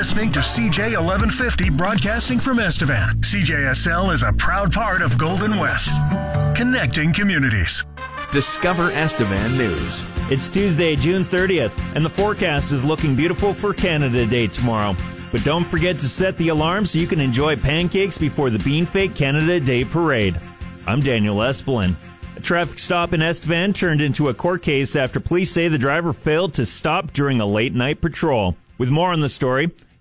listening to CJ 1150 broadcasting from Estevan. CJSL is a proud part of Golden West, connecting communities. Discover Estevan News. It's Tuesday, June 30th, and the forecast is looking beautiful for Canada Day tomorrow. But don't forget to set the alarm so you can enjoy pancakes before the Beanfake Canada Day Parade. I'm Daniel Espelin. A traffic stop in Estevan turned into a court case after police say the driver failed to stop during a late-night patrol. With more on the story,